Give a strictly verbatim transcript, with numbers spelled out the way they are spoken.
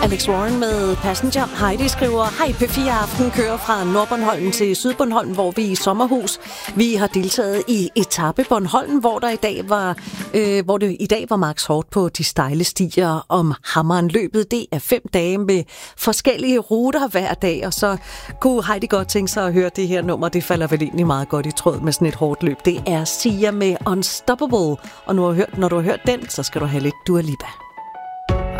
Alex Warren med Passenger. Heidi skriver, hej, P fire Aften kører fra Nordbornholm til Sydbornholm, hvor vi er i sommerhus. Vi har deltaget i etape Bornholm, hvor der i dag var, øh, hvor det i dag var max hårdt på de stejle stier om Hammeren. Løbet, det er fem dage med forskellige ruter hver dag, og så kunne Heidi godt tænke sig at høre det her nummer. Det falder vel egentlig meget godt i tråd med sådan et hårdt løb. Det er Sia med Unstoppable, og nu har hørt, når du har hørt den, så skal du have lidt Dua Lipa.